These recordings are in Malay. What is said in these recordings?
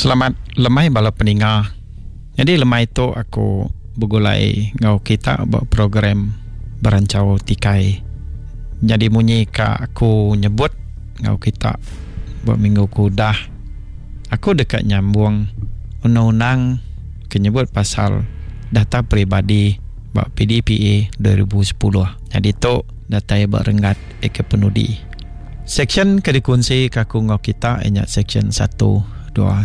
Selamat lemai bala peninga. Jadi lemai tu aku bergulai ngau kita buat program berancau tikai. Jadi munyi ka aku nyebut ngau kita buat minggu kudah. Aku dekat nyambung undang-undang kenyebut pasal data peribadi buat PDPA 2010. Jadi tu data yang berenggat ke penudi. Section kedikunci kaku ngau kita ingat section 129.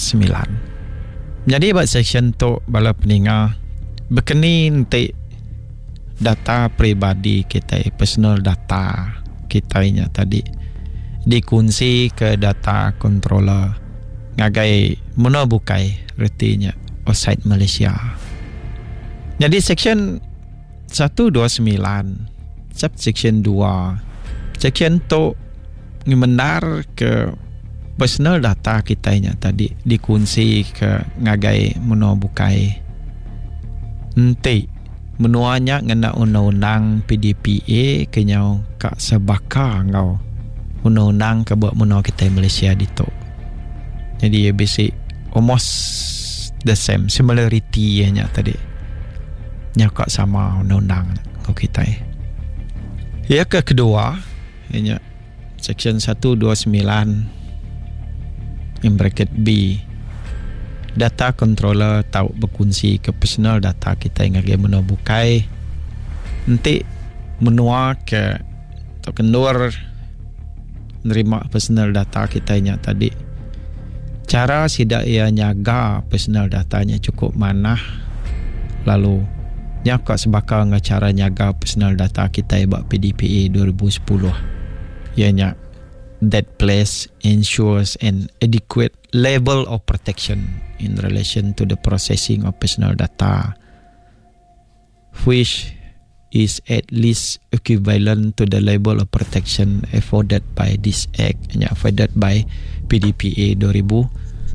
Jadi buat section tu bala peninga berkeni nanti data peribadi kita, personal data kita ingat tadi dikunci ke data controller ngagai muna bukai retinya outside Malaysia. Jadi section 129 subsection 2 section tu ngemendar ke personal data kita ingat tadi dikunci ke ngagai muna bukai nanti menuanya ngena undang-undang PDPA kenyau kak sebaka ngau undang-undang ke buat muna kita Malaysia dito. Jadi ya basic almost the same similarity nya tadi nyakak sama undang-undang ngau kita. Ya ke kedua nya section 129 in bracket B, data controller tahu berkunci ke personal data kita yang agak menabukai nanti menua ke atau kendur menerima personal data kita yang tadi cara sidak ia nyaga personal datanya cukup mana lalu nyakak sebakal dengan cara nyaga personal data kita buat PDPA 2010 ianya that place ensures an adequate level of protection in relation to the processing of personal data which is at least equivalent to the level of protection afforded by this act and afforded by PDPA 2010.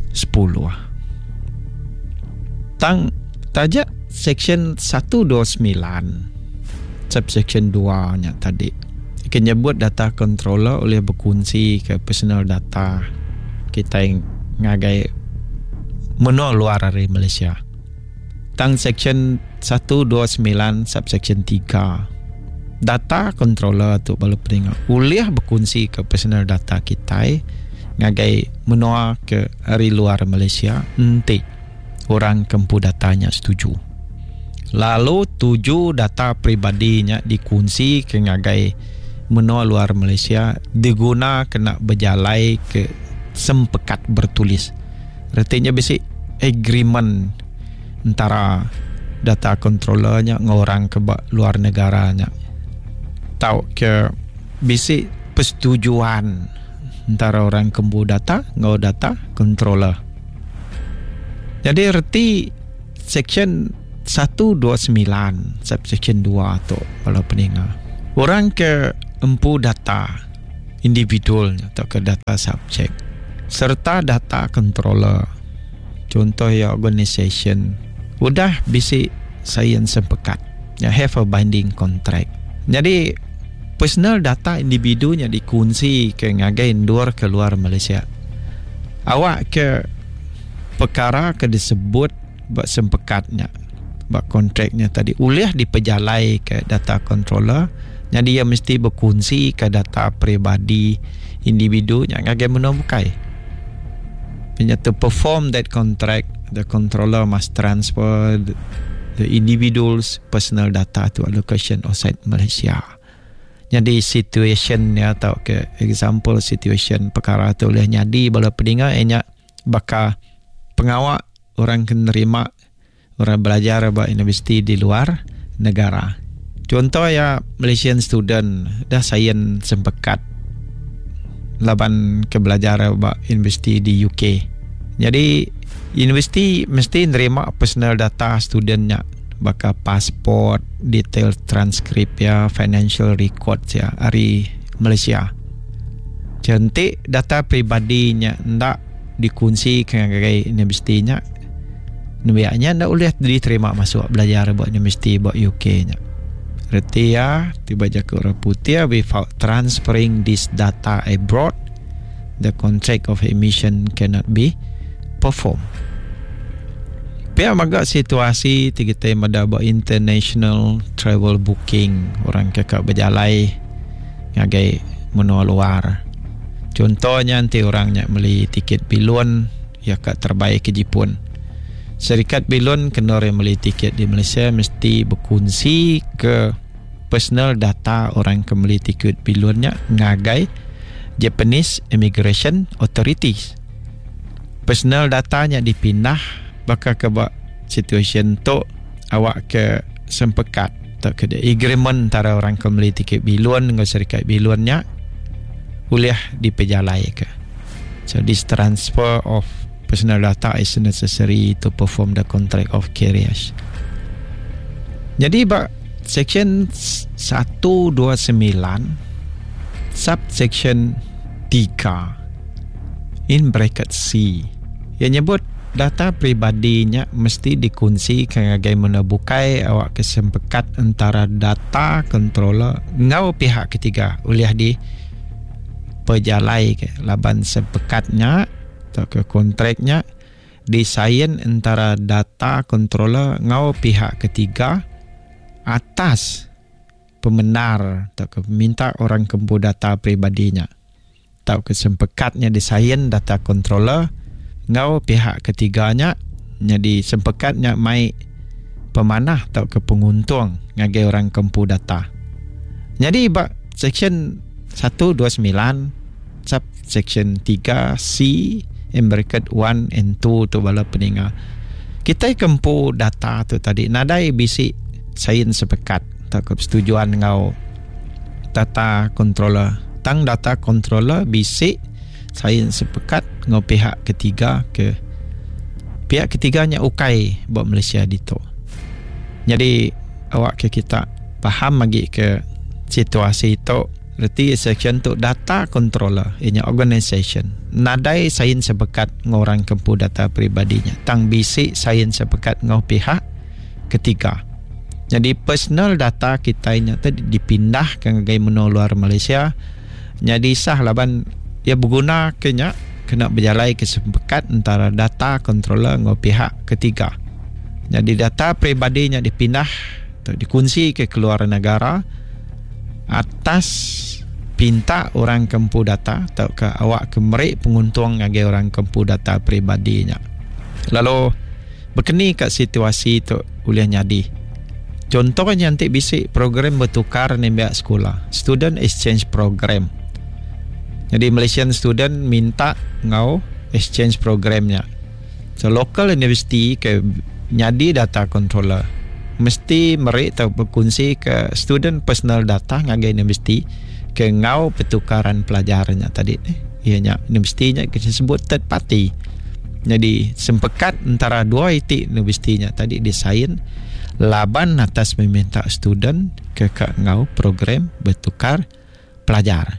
Tajak section 129 subsection 2 nya tadi kenyebut data controller oleh berkunci ke personal data kita yang ngagai menua luar dari Malaysia. Tang section 129 subsection 3 data controller tu bala peninga boleh berkunci ke personal data kita ngagai menua ke dari luar Malaysia nanti orang kempu datanya setuju. Lalu 7 data pribadinya dikunci ke ngagai menua luar Malaysia diguna kena berjalai ke sempekat bertulis. Artinya basic agreement antara data controllernya ngorang ke luar negaranya. Tahu ke basic persetujuan antara orang kembu data ngau data controller. Jadi erti section 129 subsection 2 tu kalau peninga orang ke empu data individualnya atau ke data subjek serta data controller contoh ya organisation udah bisi science sepekat ya have a binding contract. Jadi personal data individunya dikunci ke ngagai endur keluar Malaysia. Awak ke perkara ke disebut buat sempekatnya buat kontraknya tadi ulih dipejalai ke data controller. Jadi ia mesti berkunci ke data pribadi individu yang agak menabukai. To perform that contract, the controller must transfer the individual's personal data to a location outside Malaysia. Jadi situationnya atau ke example situation perkara tu boleh jadi bala peninga enya bakal pengawak orang kenerima orang belajar buat universiti di luar negara. Contoh ya Malaysian student dah sains sempekat laban ke belajar buat universiti di UK. Jadi universiti mesti nerima personal data studentnya bakal pasport, detail transkrip ya, financial records ya dari Malaysia. Cantik data pribadinya ndak dikunci ke universitinya. Nubiaknya ndak boleh diterima masuk belajar buat universiti buat UK nya. Berarti ya tiba jaga orang putih without transferring this data abroad the contract of emission cannot be perform. Pihak magak situasi kita ada international travel booking, orang kekak berjalai ngagai menua luar. Contohnya nanti orangnya beli tiket bilon ya kak terbaik ke Jepun. Syarikat bilon kena orang beli tiket di Malaysia mesti berkongsi ke personal data orang yang beli tiket bilonnya ngagai Japanese Immigration Authorities. Personal datanya dipindah bakal ke situation tu awak ke sempekat tak ke agreement antara orang yang beli tiket bilon dengan syarikat bilonnya boleh dipejalai ke. So this transfer of personal data is necessary to perform the contract of carriage. Jadi section 129 subsection 3 in bracket C yang nyebut data pribadinya mesti dikunci bagaimana bukai awak kesempekat antara data controller ngau pihak ketiga boleh di pejalai ke laban sepekatnya atau ke kontraknya disain antara data controller ngau pihak ketiga atas pembenar atau ke minta orang kempu data pribadinya atau kesempekatnya disain data controller ngau pihak ketiganya jadi sempekatnya mai pemanah atau ke penguntung ngagai orang kempu data. Jadi section 129 subsection 3C in bracket 1 and 2 tu bala peninga kita kempu data tu tadi nadai bisi sain sepekat atau ke persetujuan ngau data controller tang data controller bisi sain sepekat ngau pihak ketiga ke pihak ketiganya ukai buat Malaysia dito. Jadi awak ke kita faham lagi ke situasi itu berarti section tu data controller inya organisation nadai sain sepekat ngorang kempu data pribadinya tang bisi sain sepekat ngau pihak ketiga. Jadi personal data kita inya tadi dipindah ke ngagai menua luar Malaysia jadi sah laban dia berguna kena berjalai kesepekat antara data controller dengan pihak ketiga. Jadi data pribadinya dipindah atau dikunci ke keluar negara atas pinta orang kempu data atau ke awak kemerik penguntung ngagi orang kempu data pribadinya. Lalu berkeni kat situasi itu boleh nyadi. Contohnya nanti bisik program bertukar ni pihak sekolah, student exchange program. Jadi Malaysian student minta ngau exchange programnya. So local university ke nyadi data controller mesti merik atau berkongsi ke student personal data ngagai universiti ke ngau pertukaran pelajarannya tadi ianya universitinya kita sebut third party. Jadi sempekat antara dua itu universitinya tadi disain laban atas meminta student ke ngau program bertukar pelajar.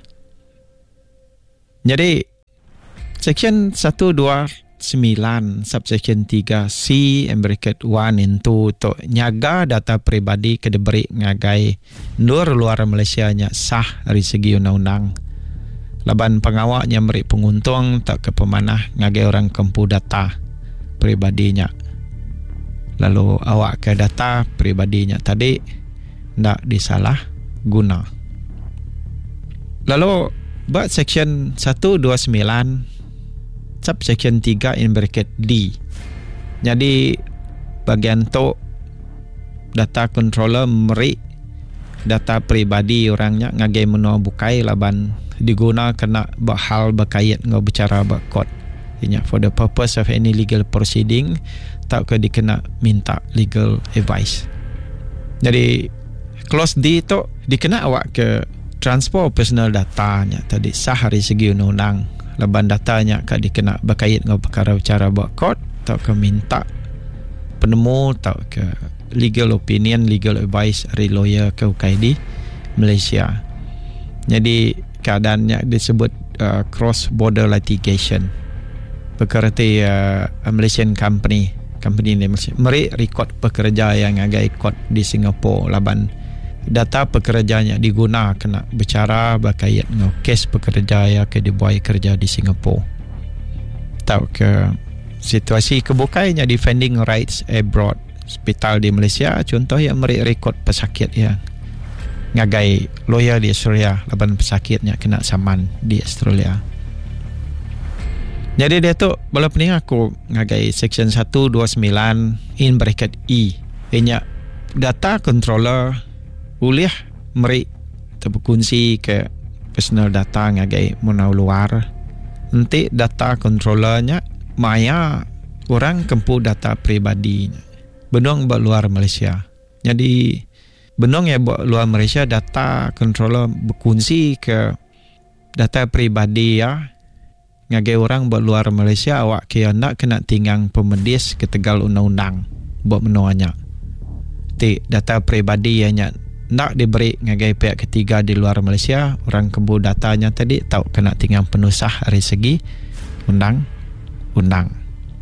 Jadi section 129 subsection 3C and bracket 1 and 2 to nyaga data pribadi ke diberi ngagai luar Malaysia nya sah dari segi undang-undang. Laban pengawaknya beri penguntung tak ke pemanah ngagai orang kempu data pribadinya. Lalu awak ke data pribadinya tadi ndak disalah guna. Lalu buat section 129 subsection 3 in bracket D. Jadi bagian tu data controller merik data pribadi orangnya ngagai menua bukai laban diguna kena hal berkait ngau bicara berkod. Inya for the purpose of any legal proceeding tak ke dikena minta legal advice. Jadi clause D tu dikena awak ke transfer personal datanya tadi sah dari segi undang-undang laban datanya kak dikena berkait dengan perkara bicara buat court atau ke minta penemu atau ke legal opinion legal advice dari lawyer ke UKI di Malaysia. Jadi keadaannya disebut cross border litigation berkerti Malaysian company ni meri rekod pekerja yang agak ikut di Singapura laban data pekerjanya diguna kena bicara berkait dengan kes pekerja yang ke dibuai kerja di Singapura. Tahu ke situasi kebukainya defending rights abroad. Hospital di Malaysia contoh yang rekod pesakit yang ngagai lawyer di Australia laban pesakitnya kena saman di Australia. Jadi dia tu bala pening aku ngagai section 129 in bracket E. Ianya data controller boleh meri terkunci ke personal data ngagai munau luar. Nanti data controllernya maya orang kempu data pribadi benong buat luar Malaysia. Jadi benong ya buat luar Malaysia data controller berkunci ke data pribadi ya. Ngagai orang buat luar Malaysia awak kira nak kena tinggang pemedis ke tegal undang-undang buat menuanya. Data pribadi yang nak diberi ngagai pihak ketiga di luar Malaysia, orang kembu datanya tadi tahu kena tinggang penusah dari segi undang-undang.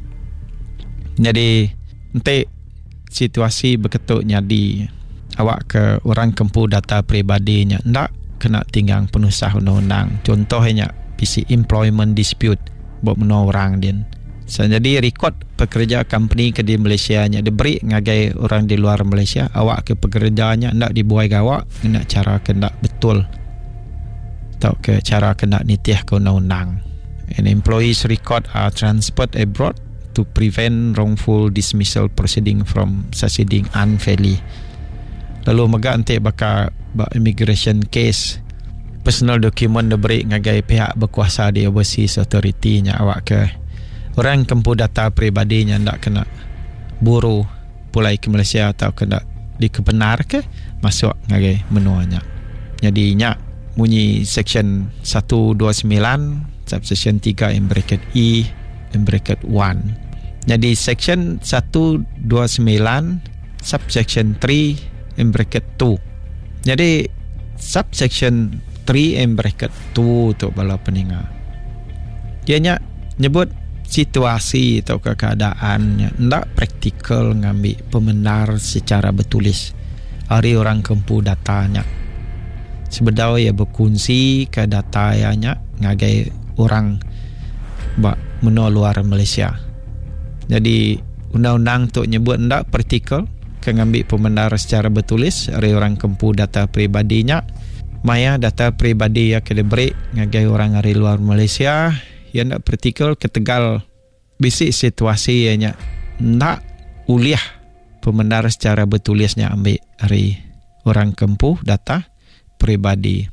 Jadi nanti situasi berketuknya di awak ke orang kempu data pribadinya nak kena tinggang penusah undang-undang. Contohnya PC employment dispute buat menua orang din. Jadi rekod pekerja company ke di Malaysia nya diberi ngagai orang di luar Malaysia, awak ke pekerjanya nak dibuai gawak nak cara kena betul atau ke cara kena nitih ke undang-undang. And employees record are transferred abroad to prevent wrongful dismissal proceeding from succeeding unfairly. Lalu mega nanti bakal immigration case personal document diberi ngagai pihak berkuasa di overseas authority nya awak ke orang kempu data pribadinya nak kena buru pulai ke Malaysia atau kena dikebenar ke masuk ngagai menuanya. Jadi nya bunyi section 129 subsection 3 in bracket E in bracket 1. Jadi section 129 subsection 3 in bracket 2. Jadi subsection 3 in bracket 2 tu bala peninga. Dia nyebut situasi atau keadaannya ndak praktikal ngambil pembenar secara bertulis hari orang kempu datanya sebenarnya berkunci ke datanya ngagai orang bak menua luar Malaysia. Jadi undang-undang tu nyebut ndak praktikal ke ngambil pembenar secara bertulis hari orang kempu data pribadinya maya data pribadi yang diberi ngagai orang hari luar Malaysia yang nak praktikal ketegal basic situasi yang nak uliah pembenar secara bertulisnya ambil dari orang kempuh data pribadi.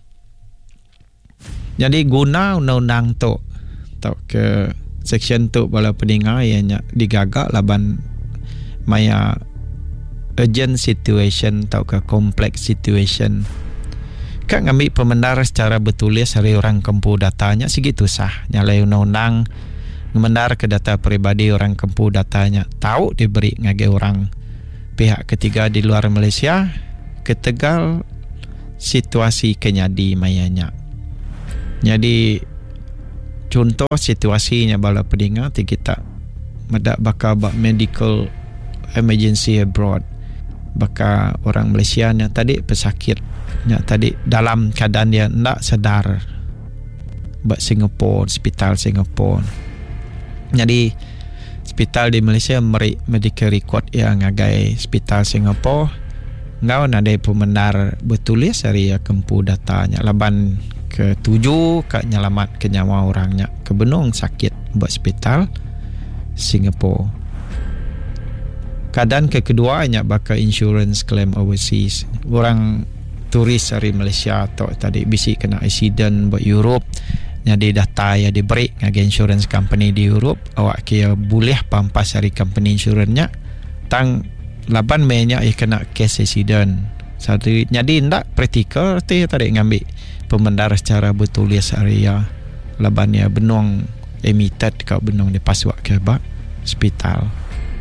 Jadi guna undang-undang tu atau ke section tu bala peninga yang digagak laban maya urgent situation atau ke complex situation. Kan ngambil pembenar secara bertulis dari orang kempu datanya segitu sah. Nyalai undang-undang ngemendar ke data pribadi orang kempu datanya. Tahu diberi ngagai orang pihak ketiga di luar Malaysia ketegal situasi kenyadi mayanya. Jadi contoh situasinya bala pedinga kita medak bakal medical emergency abroad. Bakal orang Malaysia yang tadi pesakit tadi dalam keadaan dia tak sedar buat Singapore, hospital Singapore. Jadi hospital di Malaysia meri medical record yang ngagai hospital Singapore ngau ada pembenar bertulis dari kempu datanya laban ke-7 kak nyelamat ke nyawa orangnya kebenung sakit buat hospital Singapore. Keadaan keduanya bakal insurance claim overseas. Orang turis dari Malaysia atau tadi bisi kena accident buat Europe, jadi data yang diberi ngagai insurance company di Europe awak kira boleh pampas dari company insurance-nya tang laban mainnya kena case accident. Jadi ndak praktikal tadi ngambil pembenar secara bertulis area laban ya benung emitted kau benung dipaswak ke hospital.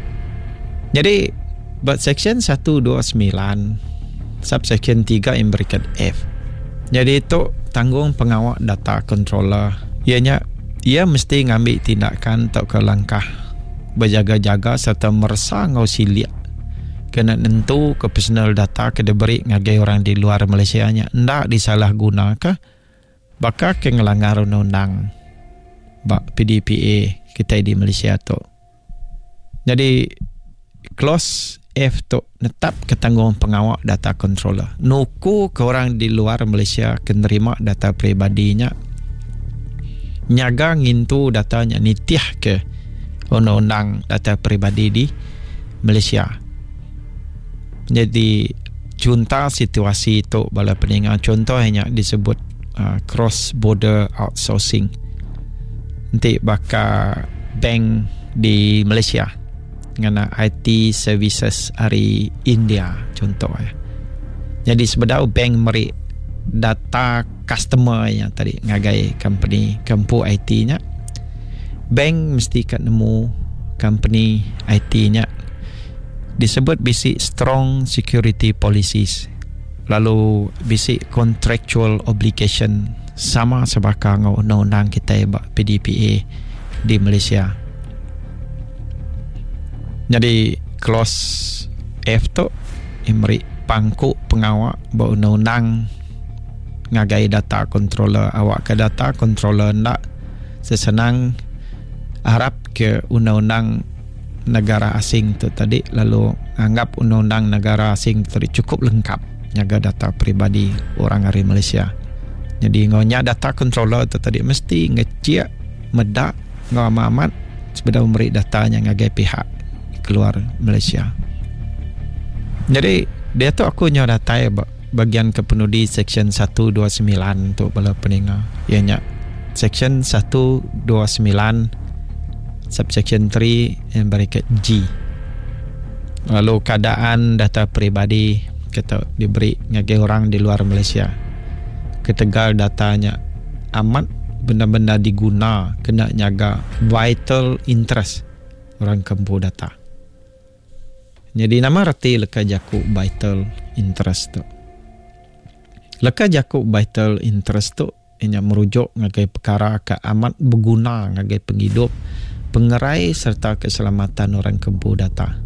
Jadi buat section 129 subsection 3 in bracket F. Jadi itu tanggung pengawal data controller. Ia mesti ngambil tindakan atau ke langkah berjaga-jaga serta merasa ngau silia kena nentu ke personal data ke diberi ngagai orang di luar Malaysia nya ndak disalahgunakan bakal ke ngelanggar undang-undang bak PDPA kita di Malaysia tu Jadi clause F tu netap ketanggungan pengawal data controller. Nuku ke orang di luar Malaysia kenerima data peribadinya, nyaga ngintu datanya nitiah ke undang-undang data peribadi di Malaysia. Jadi junta situasi itu bala peningat contoh hanya disebut cross border outsourcing. Nanti bakal bank di Malaysia dengan IT services dari India contoh ya. Jadi sebenarnya bank meri data customer yang tadi ngagai company kampu IT-nya, bank mesti kat nemu company IT-nya disebut bisi strong security policies, lalu bisi contractual obligation sama sebakang undang-undang kita PDPA di Malaysia. Jadi clause F tu memberi pangku pengawal undang-undang ngagai data controller. Awak ke data controller nak sesenang harap ke undang-undang negara asing tu tadi, lalu anggap undang-undang negara asing tadi cukup lengkap jaga data peribadi orang dari Malaysia. Jadi ngonya data controller tu tadi mesti ngecek medak ngamat sebenarnya memberi datanya ngagai pihak keluar Malaysia. Jadi dia tu aku nyawa data bagian kepenudi section 129 untuk bala peningat. Ianya section 129 subsection 3 yang berikat G. Lalu keadaan data peribadi kita diberi ngagai orang di luar Malaysia. Ketegal datanya amat benda-benda diguna kena nyaga vital interest orang kempu data. Jadi nama reti leka jaku vital interest tu. Leka jaku vital interest tu ianya merujuk ngagai perkara ke amat berguna ngagai penghidup, pengerai serta keselamatan orang kempu data.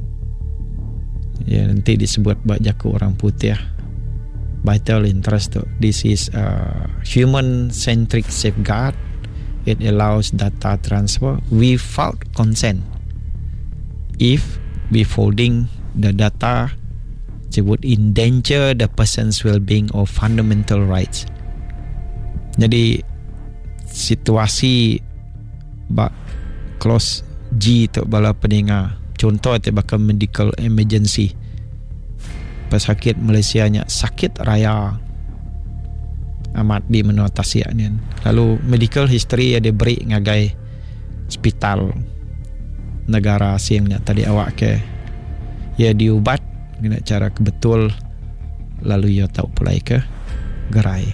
Ya, nanti disebut bak jaku orang putih. Vital interest tu. This is a human-centric safeguard. It allows data transfer without consent. If withholding the data would endanger the person's well-being or fundamental rights. Jadi situasi bak clause G tu bala peningat, contoh tu bakal medical emergency, pesakit Malaysia nya sakit raya amat di menotasi ni, lalu medical history ada beri ngagai hospital negara asing nya tadi awak ke ya diubat dengan cara kebetul, lalu ia tahu pulai ke gerai.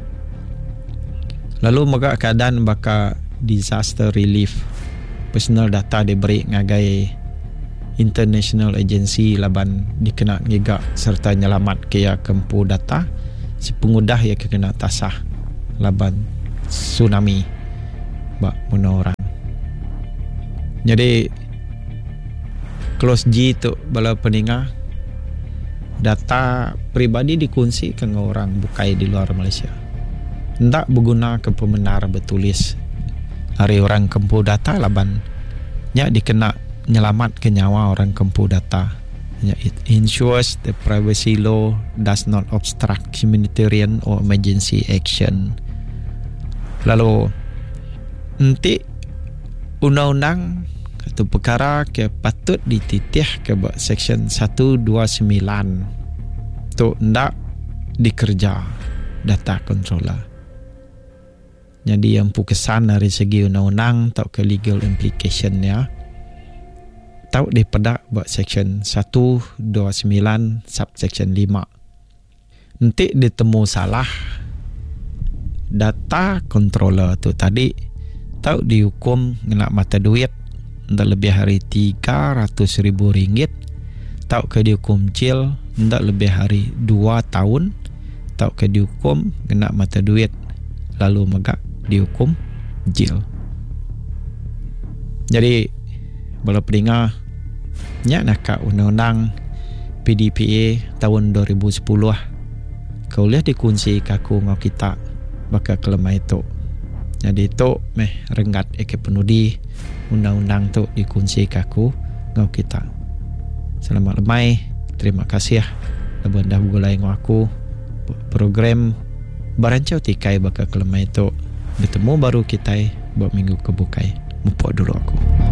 Lalu maka keadaan bakal disaster relief, personal data diberi ngagai international agency laban dikena ngigak serta nyelamat kaya kempu data si pengudah ya kena tasah laban tsunami bak muna orang. Jadi clause G tu bala peningat data peribadi dikongsi ke orang bukai di luar Malaysia. Hendak berguna ke pembenar bertulis hari orang kempu data laban nya dikena nyelamat ke nyawa orang kempu data. It ensures the privacy law does not obstruct humanitarian or emergency action. Lalu nanti undang-undang atau perkara ke patut dititih ke section 129 tu ndak dikerja data controller. Jadi yang kesan dari segi undang-undang tau ke legal implication ya, tau dipedak buat section 129 subsection 5. Nanti ditemu salah data controller tu tadi tau dihukum kena mata duit ndak lebih hari RM300,000, tau ke dihukum cil ndak lebih hari 2 tahun, tau ke dihukum kena mata duit lalu megak dihukum jil. Jadi bala peningat nya nak undang-undang PDPA tahun 2010 kau lihat dikunci kaku ngau kita bakal kelemah itu. Jadi itu renggat eke penudi undang-undang tu dikunci kaku ngau kita. Selamat lemai. Terima kasih ya Abang dah gulai ngau aku program barancau tikai bakal kelemai itu. Bertemu baru kita buat minggu kebukai. Mupok dulu aku.